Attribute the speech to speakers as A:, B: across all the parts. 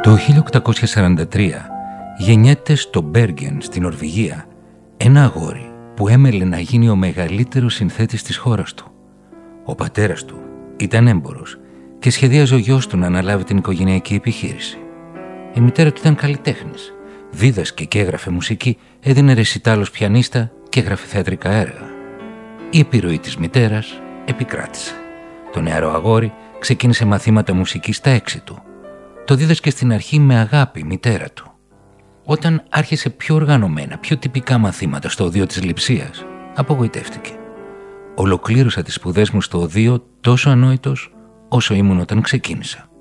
A: Το 1843 γεννιέται στο Μπέργεν, στην Νορβηγία, ένα αγόρι που έμελε να γίνει ο μεγαλύτερος συνθέτης της χώρας του. Ο πατέρας του ήταν έμπορος και σχεδίαζε ο γιος του να αναλάβει την οικογενειακή επιχείρηση. Η μητέρα του ήταν καλλιτέχνης, δίδασκε και έγραφε μουσική, έδινε ρεσιτάλ ως πιανίστα και έγραφε θεατρικά έργα. Η επιρροή της μητέρας επικράτησε. Το νεαρό αγόρι ξεκίνησε μαθήματα μουσικής στα 6 του. Το δίδασκε στην αρχή με αγάπη η μητέρα του. Όταν άρχισε πιο οργανωμένα, πιο τυπικά μαθήματα στο οδείο της Λειψίας, απογοητεύτηκε. Ολοκλήρωσα τις σπουδές μου στο οδείο τόσο ανόητος όσο ήμουν όταν ξεκίνησα.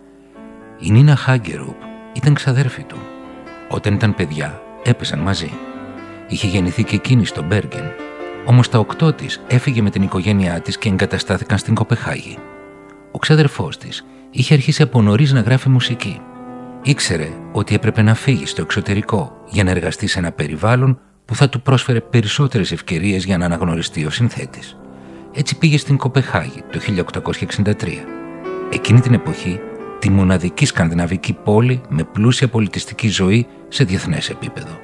A: Η Νίνα Χάγκερουπ ήταν ξαδέρφη του. Όταν ήταν παιδιά έπαιζαν μαζί. Είχε γεννηθεί και εκείνη στο Μπέργεν, όμως τα 8 της έφυγε με την οικογένειά της και εγκαταστάθηκαν στην Κοπεχάγη. Ο ξαδερφός της είχε αρχίσει από νωρίς να γράφει μουσική. Ήξερε ότι έπρεπε να φύγει στο εξωτερικό για να εργαστεί σε ένα περιβάλλον που θα του πρόσφερε περισσότερες ευκαιρίες για να αναγνωριστεί ο συνθέτης. Έτσι πήγε στην Κοπεχάγη το 1863. Εκείνη την εποχή τη μοναδική σκανδιναβική πόλη με πλούσια πολιτιστική ζωή σε διεθνές επίπεδο.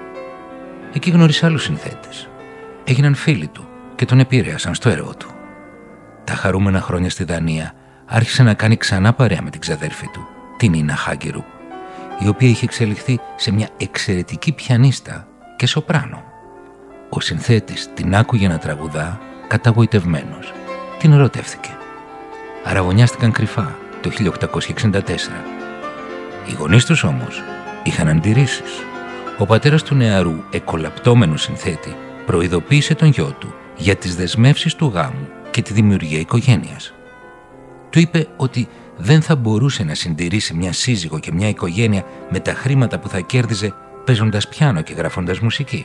A: Εκεί γνώρισε άλλους συνθέτες. Έγιναν φίλοι του και τον επηρέασαν στο έργο του. Τα χαρούμενα χρόνια στη Δανία άρχισε να κάνει ξανά παρέα με την ξαδέρφη του, την Νίνα Χάγκερουπ, η οποία είχε εξελιχθεί σε μια εξαιρετική πιανίστα και σοπράνο. Ο συνθέτης την άκουγε να τραγουδά, καταγοητευμένος. Την ερωτεύθηκε. Αραβωνιάστηκαν κρυφά το 1864. Οι γονείς τους όμως είχαν αντιρρήσεις. Ο πατέρας του νεαρού εκολαπτώμενου συνθέτη προειδοποίησε τον γιο του για τις δεσμεύσεις του γάμου και τη δημιουργία οικογένειας. Του είπε ότι δεν θα μπορούσε να συντηρήσει μια σύζυγο και μια οικογένεια με τα χρήματα που θα κέρδιζε παίζοντας πιάνο και γράφοντας μουσική.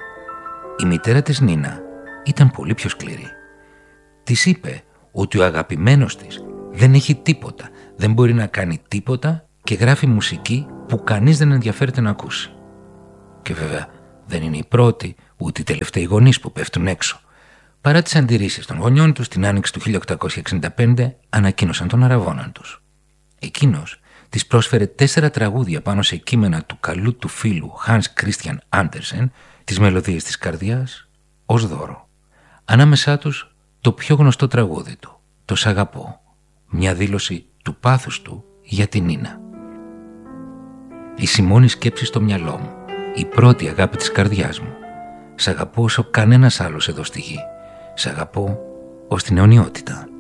A: Η μητέρα της Νίνα ήταν πολύ πιο σκληρή. Της είπε ότι ο αγαπημένος της δεν έχει τίποτα, δεν μπορεί να κάνει τίποτα και γράφει μουσική που κανείς δεν ενδιαφέρεται να ακούσει. Και βέβαια δεν είναι οι πρώτοι ούτε οι τελευταίοι γονείς που πέφτουν έξω. Παρά τις αντιρρήσεις των γονιών τους, την άνοιξη του 1865 ανακοίνωσαν τον αραβώναν τους. Εκείνος της πρόσφερε 4 τραγούδια πάνω σε κείμενα του καλού του φίλου Hans Christian Andersen, τις μελωδίες της καρδιάς, ως δώρο. Ανάμεσά τους το πιο γνωστό τραγούδι του, το «Σ' αγαπώ», μια δήλωση του πάθους του για την Νίνα. Η σημώνη σκέψη στο μυαλό μου, η πρώτη αγάπη της καρδιάς μου. Σ' αγαπώ όσο κανένας άλλος εδώ στη γη. Σ' αγαπώ ως την αιωνιότητα.